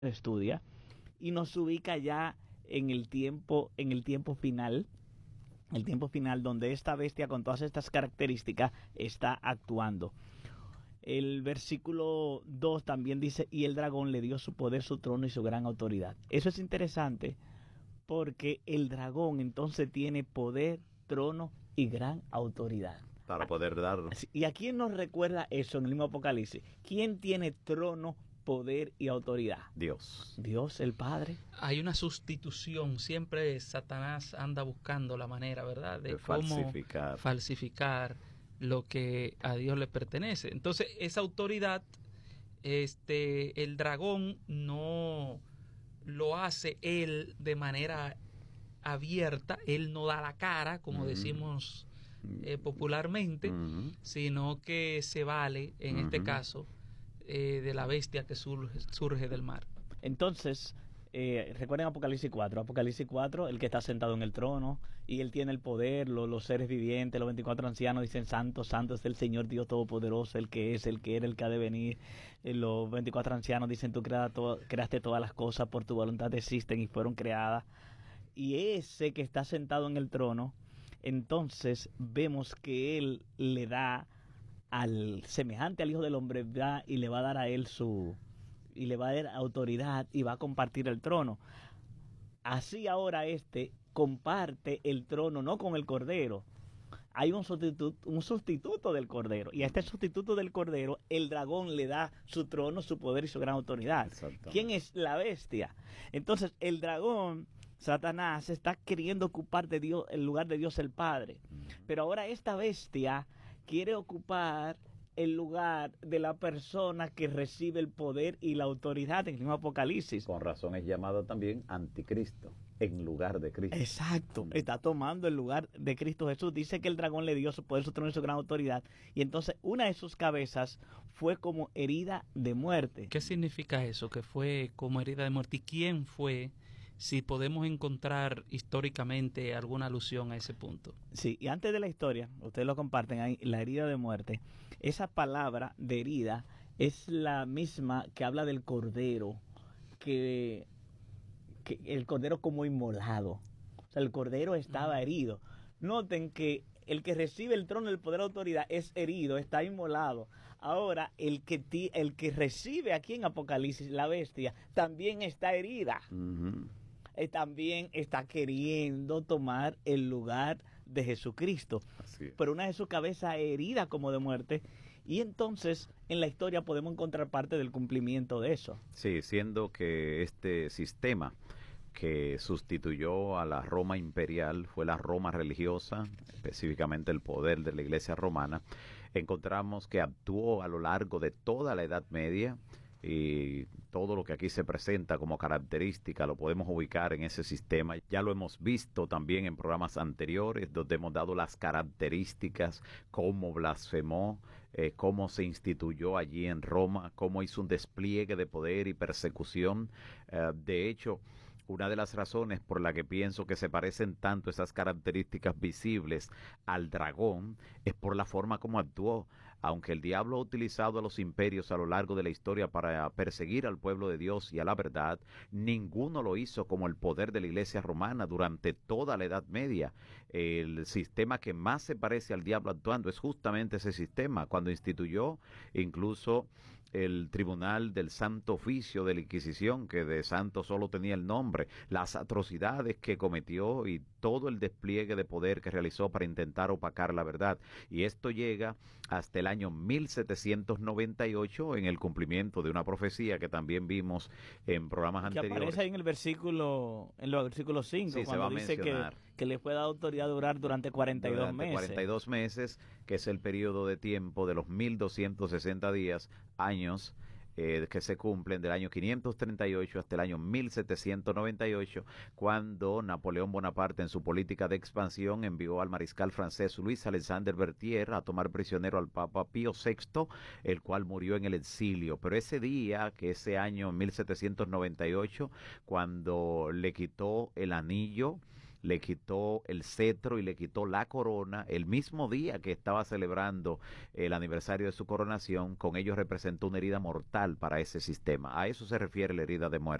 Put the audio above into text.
estudia y nos ubica ya en el tiempo final, donde esta bestia con todas estas características está actuando. El versículo 2 también dice, y el dragón le dio su poder, su trono y su gran autoridad. Eso es interesante porque el dragón entonces tiene poder, trono y gran autoridad. Para poder dar... ¿Y a quién nos recuerda eso en el mismo Apocalipsis? ¿Quién tiene trono, poder y autoridad? Dios. Dios el Padre. Hay una sustitución. Siempre Satanás anda buscando la manera, ¿verdad?, de cómo falsificar lo que a Dios le pertenece. Entonces, esa autoridad, el dragón no lo hace él de manera abierta. Él no da la cara, como decimos popularmente, sino que se vale, en este caso, de la bestia que surge del mar. Entonces, recuerden Apocalipsis 4, el que está sentado en el trono, y él tiene el poder, los seres vivientes, los 24 ancianos dicen, santo, santo es el Señor Dios Todopoderoso, el que es, el que era, el que ha de venir. Los 24 ancianos dicen, tú creaste todas las cosas, por tu voluntad existen y fueron creadas. Y ese que está sentado en el trono, entonces vemos que él le da al semejante al Hijo del Hombre, ¿verdad?, y le va a dar a él y le va a dar autoridad y va a compartir el trono. Así ahora comparte el trono no con el Cordero. Hay un sustituto del Cordero, y a este sustituto del Cordero el dragón le da su trono, su poder y su gran autoridad. ¿Quién es la bestia? Entonces el dragón, Satanás, está queriendo ocupar el lugar de Dios el Padre, pero ahora esta bestia quiere ocupar el lugar de la persona que recibe el poder y la autoridad en el mismo Apocalipsis. Con razón es llamado también anticristo, en lugar de Cristo. Exacto, está tomando el lugar de Cristo Jesús. Dice que el dragón le dio su poder, su trono y su gran autoridad, y entonces una de sus cabezas fue como herida de muerte. ¿Qué significa eso, que fue como herida de muerte? ¿Y quién fue? Si podemos encontrar históricamente alguna alusión a ese punto. Sí, y antes de la historia, ustedes lo comparten ahí, la herida de muerte. Esa palabra de herida es la misma que habla del cordero, que el cordero como inmolado. O sea, el cordero estaba herido. Noten que el que recibe el trono del poder de autoridad es herido, está inmolado. Ahora, el que recibe aquí en Apocalipsis, la bestia, también está herida. También está queriendo tomar el lugar de Jesucristo, pero una de su cabeza herida como de muerte, y entonces en la historia podemos encontrar parte del cumplimiento de eso. Sí, siendo que este sistema que sustituyó a la Roma imperial fue la Roma religiosa, específicamente el poder de la Iglesia romana, encontramos que actuó a lo largo de toda la Edad Media, y todo lo que aquí se presenta como característica lo podemos ubicar en ese sistema. Ya lo hemos visto también en programas anteriores, donde hemos dado las características, cómo blasfemó, cómo se instituyó allí en Roma, cómo hizo un despliegue de poder y persecución. De hecho, una de las razones por la que pienso que se parecen tanto esas características visibles al dragón es por la forma como actuó. Aunque el diablo ha utilizado a los imperios a lo largo de la historia para perseguir al pueblo de Dios y a la verdad, ninguno lo hizo como el poder de la Iglesia romana durante toda la Edad Media. El sistema que más se parece al diablo actuando es justamente ese sistema, cuando instituyó incluso el tribunal del Santo Oficio de la Inquisición, que de santo solo tenía el nombre, las atrocidades que cometió y todo el despliegue de poder que realizó para intentar opacar la verdad. Y esto llega hasta el año 1798 en el cumplimiento de una profecía que también vimos en programas anteriores. Que aparece ahí en los versículos 5, sí, cuando dice que le fue dada autoridad a durar durante 42 meses. 42 meses, que es el periodo de tiempo de los 1260 días, años, que se cumplen del año 538 hasta el año 1798, cuando Napoleón Bonaparte, en su política de expansión, envió al mariscal francés Luis Alexandre Berthier a tomar prisionero al Papa Pío VI, el cual murió en el exilio. Pero ese año 1798, cuando le quitó el anillo le quitó el cetro y le quitó la corona el mismo día que estaba celebrando el aniversario de su coronación. Con ello representó una herida mortal para ese sistema. A eso se refiere la herida de muerte.